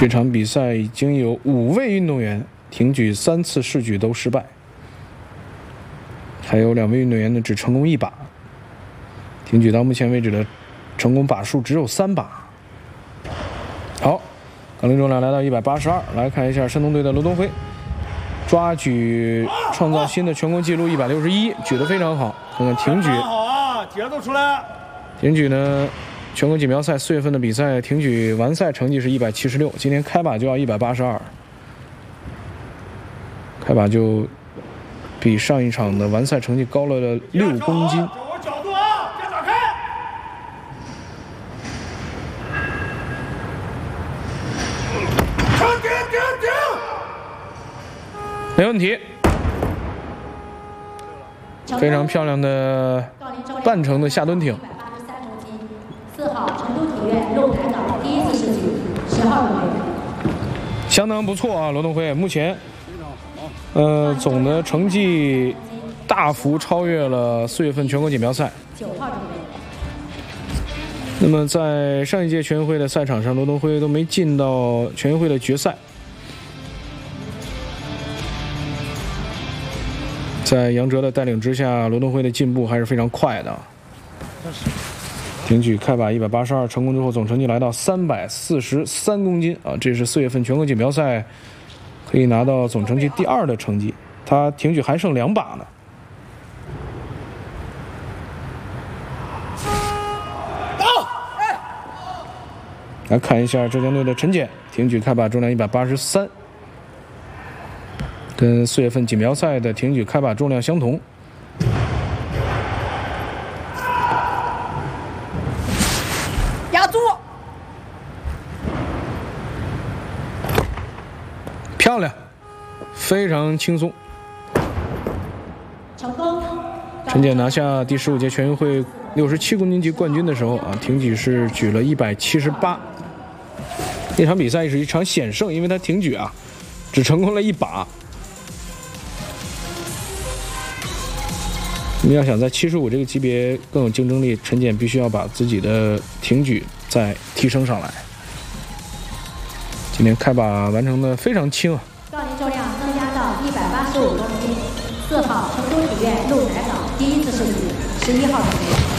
这场比赛已经有5位运动员挺举3次试举都失败，还有2位运动员呢只成功1把。挺举到目前为止的成功把数只有3把。好，杠铃重量来到182，来看一下山东队的罗东辉，抓举创造新的全国纪录161，举得非常好。看看挺举， 好啊，节奏出来。 挺举呢？全国锦标赛4月份的比赛，挺举完赛成绩是176，今天开把就要182，开把就比上一场的完赛成绩高了6公斤。 掌握角度啊，别打开。停！ 没问题，非常漂亮的半程的下蹲挺。 4号成都体院陆台岛第1次试举，10号准备。 相当不错啊，罗东辉目前，总的成绩大幅超越了4月份全国锦标赛。 9号准备。 那么在上一届全运会的赛场上，罗东辉都没进到全运会的决赛。在杨哲的带领之下，罗东辉的进步还是非常快的。挺举开把182成功之后，总成绩来到343公斤啊！这是4月份全国锦标赛可以拿到总成绩第2的成绩。他挺举还剩2把呢。来看一下浙江队的陈简，挺举开把重量183，跟4月份锦标赛的挺举开把重量相同。 压住！ 漂亮，非常轻松。 成功。 陈简拿下第15届全运会67公斤级冠军的时候啊，挺举是举了178。那场比赛是一场险胜，因为他挺举啊，只成功了1把。你要想在75这个级别更有竞争力，陈简必须要把自己的挺举再提升上来。今天开把完成的非常轻啊， 杠铃重量增加到185公斤。4号成都体院陆台岛第1次试举，11号准备。